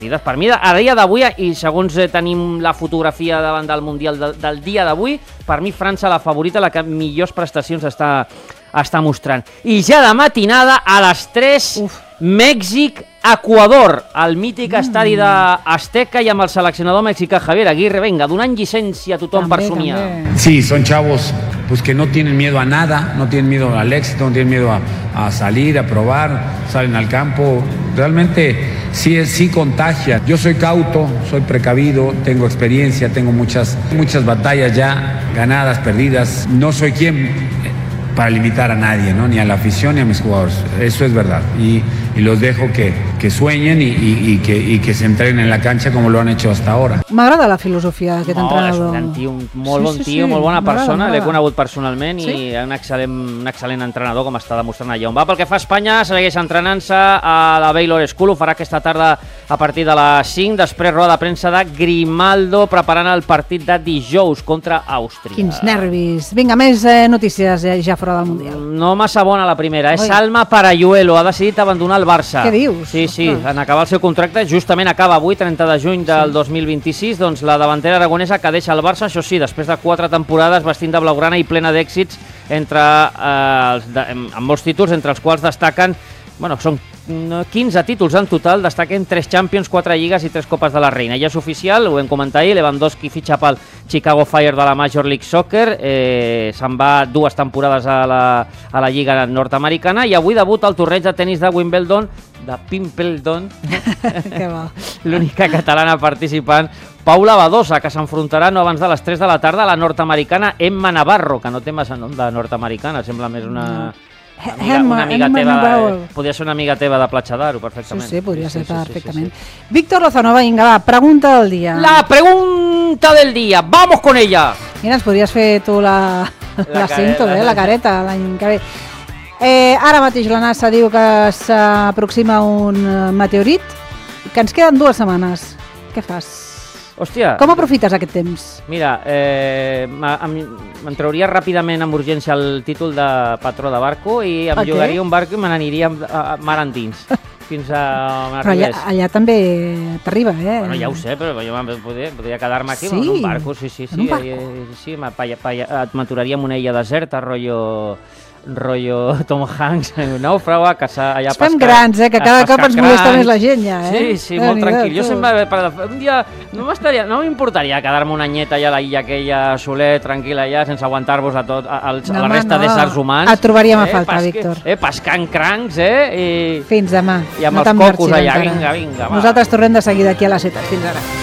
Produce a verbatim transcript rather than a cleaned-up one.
Per mi, a dia d'avui, i segons tenim la fotografia davant del Mundial de, del dia d'avui, per mi França la favorita, la que millors prestacions està, està mostrant. I ja de matinada, a les tres, Uf. Mèxic, Equador, al mític mm. estadi d'Azteca i amb el seleccionador mexicà Javier Aguirre. Venga, donant llicència a tothom per somiar. Sí, son chavos pues que no tienen miedo a nada, no tienen miedo al éxito, no tienen miedo a, a salir, a probar, salen al campo. Realmente sí, es, sí contagia. Yo soy cauto, soy precavido, tengo experiencia, tengo muchas, muchas batallas ya ganadas, perdidas. No soy quien para limitar a nadie, ¿no? Ni a la afición ni a mis jugadores. Eso es verdad. Y, y los dejo que, que sueñen y, y, y, que, y que se entrenen en la cancha como lo han hecho hasta ahora. M'agrada la filosofia d'aquest molt, entrenador. És un gran tio, un molt bon sí, sí, tio, sí. molt bona persona. L'he conegut personalment sí? i un excel·lent, un excel·lent entrenador, com està demostrant allà on va. Pel que fa a Espanya, segueix entrenant-se a la Baylor School. Ho farà aquesta tarda a partir de les cinc. Després roda de premsa de Grimaldo preparant el partit de dijous contra Àustria. Quins nervis. Vinga, més eh, notícies eh, ja fora del Mundial. No massa bona la primera. És Salma Parayuelo. Ha decidit abandonar el Barça. Què dius? Sí, sí. En acabar el seu contracte, justament acaba avui, trenta de juny del dos mil vint-i-sis, doncs la davantera aragonesa que deixa el Barça, això sí, després de quatre temporades vestint de blaugrana i plena d'èxits entre eh, els de, amb molts títols, entre els quals destaquen, bueno, són quinze títols en total, destaquen tres Champions, quatre Lligues i tres Copes de la Reina. Ja és oficial, ho vam comentar ahir, Lewandowski fitxa pel Chicago Fire de la Major League Soccer, eh, se'n va dues temporades a la, a la Lliga nord-americana i avui debut al torneig de tenis de Wimbledon, de Pimpledon, l'única catalana participant, Paula Badosa, que s'enfrontarà no abans de les tres de la tarda a la nord-americana Emma Navarro, que no té massa nom de nord-americana, sembla més una... Amiga, una amiga teva, podria ser una amiga teva de Platja d'Aro, perfectament. Sí, sí, podria ser sí, sí, perfectament. Sí, sí, sí. Víctor Lozano, vinga, va, pregunta del dia. La pregunta del dia, vamos con ella. Mira, ens podries fer tu l'acinto, la, eh, la careta l'any que ve. Eh, ara mateix la NASA diu que s'aproxima un meteorit, que ens queden dues setmanes. Què fas? Hòstia. Com aprofites aquest temps? Mira, eh, me'n trauria ràpidament amb urgència el títol de patró de barco i em okay. llogaria un barco i me n'aniria a mar endins. Fins a Però allà, allà també t'arriba, eh? Bueno, ja ho sé, però jo podria, podria quedar-me aquí sí? en un barco, sí, sí, sí. En un barco? Eh, sí, et m'aturaria en una illa deserta, rotllo... rotllo Tom Hanks, un nàufrag a caçar allà a pescar. Estem grans, eh? Que cada cop ens molesta més la gent ja, eh? Sí, sí, molt tranquil. Jo sempre, un dia, no m'estaria, no m'importaria quedar-me una anyeta allà a la illa aquella soler, tranquil·la allà, sense aguantar-vos a tot, a, a, a la resta d'éssers humans. Et trobaríem a faltar, Víctor. Eh, pescant crancs, eh? I, fins demà. I amb els cocos allà, vinga, vinga, va. Nosaltres tornem de seguida aquí a les set. Fins ara.